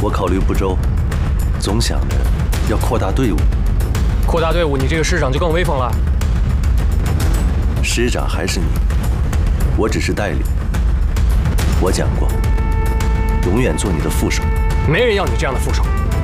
我考虑不周，总想着要扩大队伍。 扩大队伍，你这个师长就更威风了。 师长还是你，我只是代理。我讲过，永远做你的副手。 没人要你这样的副手。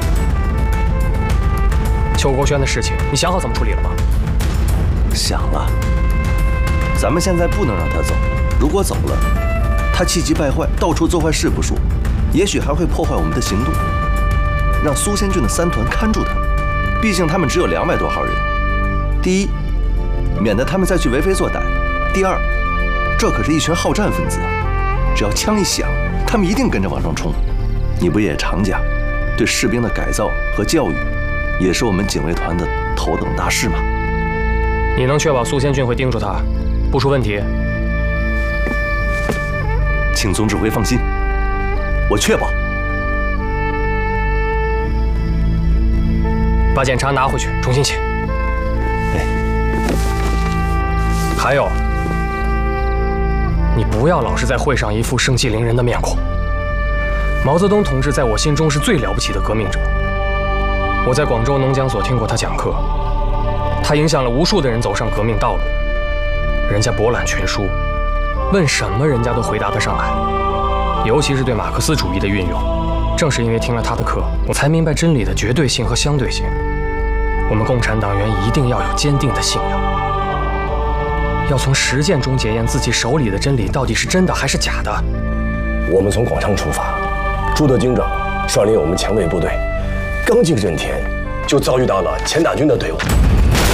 邱国轩的事情，你想好怎么处理了吗？ 想了。咱们现在不能让他走，如果走了，他气急败坏，到处做坏事不说，也许还会破坏我们的行动。让苏仙郡的3团看住他，毕竟他们只有200多号人。第一，免得他们再去为非作歹；第二，这可是一群好战分子啊，只要枪一响，他们一定跟着往上冲。你不也常讲，对士兵的改造和教育，也是我们警卫团的头等大事吗？ 你能确保苏仙郡会盯住他，不出问题？ 请总指挥放心，我确保。 把检查拿回去，重新写。 哎， 还有，你不要老是在会上一副盛气凌人的面孔。毛泽东同志在我心中是最了不起的革命者。我在广州农讲所听过他讲课，他影响了无数的人走上革命道路。人家博览群书，问什么人家都回答得上来，尤其是对马克思主义的运用。正是因为听了他的课，我才明白真理的绝对性和相对性。我们共产党员一定要有坚定的信仰，要从实践中检验自己手里的真理到底是真的还是假的。 我们从广昌出发，朱德京长率领我们前卫部队，刚进任田，就遭遇到了钱大军的队伍。